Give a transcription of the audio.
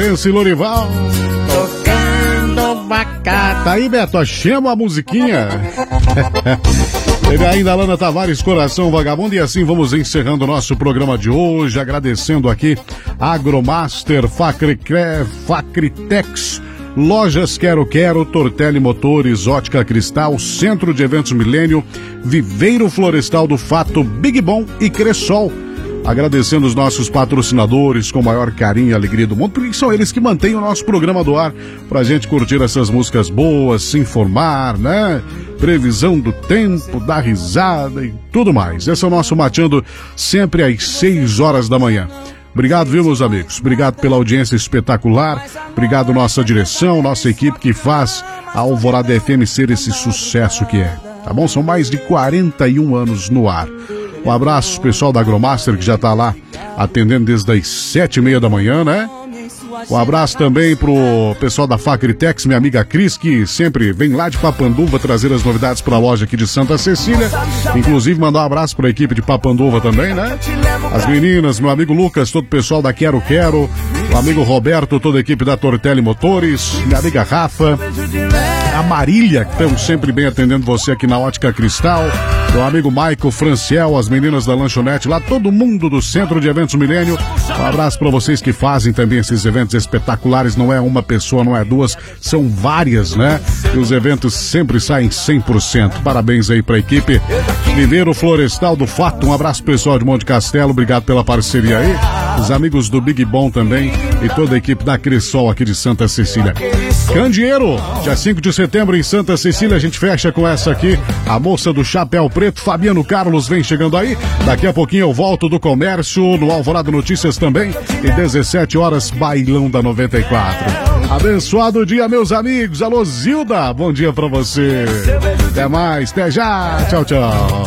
Lourenço e Lorival. Tocando bacata. Tá aí, Beto, chama a musiquinha. Teve ainda a Lana Tavares, Coração Vagabundo. E assim vamos encerrando o nosso programa de hoje, agradecendo aqui Agromaster, Facritex, Lojas Quero Quero, Tortelli Motores, Ótica Cristal, Centro de Eventos Milênio, Viveiro Florestal do Fato, Big Bom e Cressol. Agradecendo os nossos patrocinadores com o maior carinho e alegria do mundo, porque são eles que mantêm o nosso programa do ar, pra gente curtir essas músicas boas, se informar, né? Previsão do tempo, dar risada e tudo mais. Esse é o nosso Mateando, sempre às 6 horas da manhã. Obrigado, viu, meus amigos? Obrigado pela audiência espetacular. Obrigado, nossa direção, nossa equipe que faz a Alvorada FM ser esse sucesso que é. Tá bom? São mais de 41 anos no ar. Um abraço, pessoal da Agromaster, que já tá lá atendendo desde as 7h30 da manhã, né? Um abraço também pro pessoal da Facritex, minha amiga Cris, que sempre vem lá de Papanduva trazer as novidades pra loja aqui de Santa Cecília. Inclusive, mandar um abraço pra equipe de Papanduva também, né? As meninas, meu amigo Lucas, todo o pessoal da Quero Quero, o amigo Roberto, toda a equipe da Tortelli Motores, minha amiga Rafa, a Marília, que estão sempre bem atendendo você aqui na Ótica Cristal, meu amigo Michael, Franciel, as meninas da lanchonete lá, todo mundo do Centro de Eventos Milênio. Um abraço para vocês que fazem também esses eventos espetaculares. Não é uma pessoa, não é duas, são várias, né? E os eventos sempre saem 100%. Parabéns aí para a equipe. Viveiro Florestal do Fato, um abraço pessoal de Monte Castelo, obrigado pela parceria aí. Os amigos do Big Bom também e toda a equipe da Cressol aqui de Santa Cecília. Candeeiro, dia 5 de setembro em Santa Cecília, a gente fecha com essa aqui, a moça do Chapéu Preto, Fabiano Carlos vem chegando aí. Daqui a pouquinho eu volto do comércio, no Alvorada Notícias também, e 17 horas, Bailão da 94. Abençoado dia, meus amigos. Alô, Zilda, bom dia pra você. Até mais, até já, tchau, tchau.